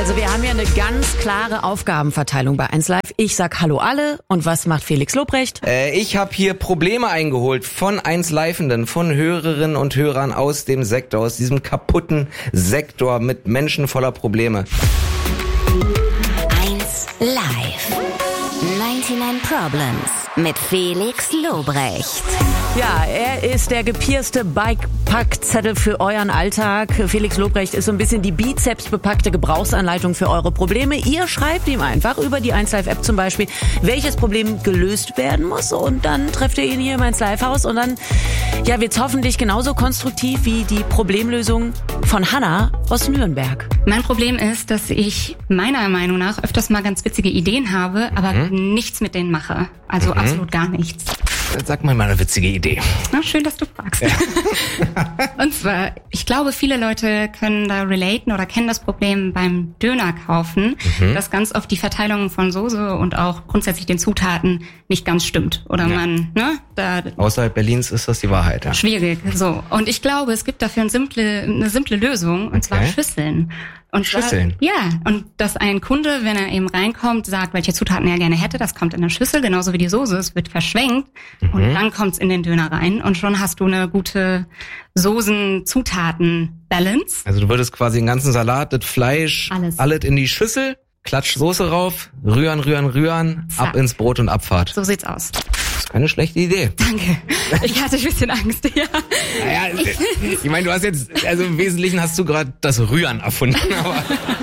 Also wir haben ja eine ganz klare Aufgabenverteilung bei 1 Live. Ich sag Hallo alle. Und was macht Felix Lobrecht? Ich habe hier Probleme eingeholt von 1 Livenden, von Hörerinnen und Hörern aus dem Sektor, aus diesem kaputten Sektor mit Menschen voller Probleme. 1 Live. 99 Problems mit Felix Lobrecht. Ja, er ist der gepierste Bike-Packzettel für euren Alltag. Felix Lobrecht ist so ein bisschen die bizepsbepackte Gebrauchsanleitung für eure Probleme. Ihr schreibt ihm einfach über die 1 Live-App zum Beispiel, welches Problem gelöst werden muss. Und dann trefft ihr ihn hier im 1 Live-Haus. Und dann wird's hoffentlich genauso konstruktiv wie die Problemlösung von Hanna aus Nürnberg. Mein Problem ist, dass ich meiner Meinung nach öfters mal ganz witzige Ideen habe, aber nichts mit denen mache. Also absolut gar nichts. Sag mal eine witzige Idee. Na, schön, dass du fragst. Ja. Und zwar, ich glaube, viele Leute können da relaten oder kennen das Problem beim Döner kaufen, dass ganz oft die Verteilung von Soße und auch grundsätzlich den Zutaten nicht ganz stimmt. Oder Außerhalb Berlins ist das die Wahrheit, ja. Schwierig, so. Und ich glaube, es gibt dafür eine simple Lösung, und zwar Schüsseln. Und Schüsseln? Und dass ein Kunde, wenn er eben reinkommt, sagt, welche Zutaten er gerne hätte, das kommt in eine Schüssel, genauso wie die Soße, es wird verschwenkt und dann kommt's in den Döner rein und schon hast du eine gute Soßen-Zutaten-Balance. Also du würdest quasi den ganzen Salat, das Fleisch, alles in die Schüssel, klatsch Soße rauf, rühren, ab ins Brot und Abfahrt. So sieht's aus. Das ist keine schlechte Idee. Danke. Ich hatte ein bisschen Angst, ja. Naja, ich meine, du hast jetzt, also im Wesentlichen hast du gerade das Rühren erfunden, aber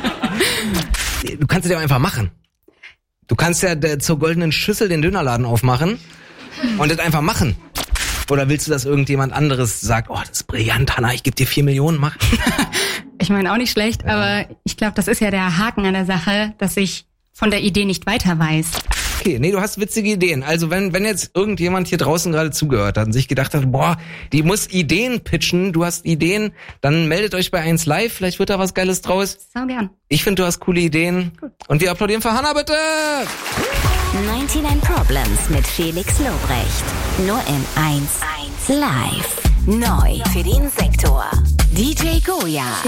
du kannst es ja einfach machen. Du kannst ja zur goldenen Schüssel den Dönerladen aufmachen und das einfach machen. Oder willst du, dass irgendjemand anderes sagt, oh, das ist brillant, Hanna, ich gebe dir 4 Millionen, mach. Ich meine auch nicht schlecht, aber ich glaube, das ist ja der Haken an der Sache, dass ich von der Idee nicht weiter weiß. Okay, nee, du hast witzige Ideen. Also wenn jetzt irgendjemand hier draußen gerade zugehört hat und sich gedacht hat, boah, die muss Ideen pitchen, du hast Ideen, dann meldet euch bei 1 Live, vielleicht wird da was Geiles draus. Sau gern. Ich finde, du hast coole Ideen. Gut. Und wir applaudieren für Hanna, bitte! 99 Problems mit Felix Lobrecht. Nur in 1 Live. Neu für den Sektor. DJ Goya.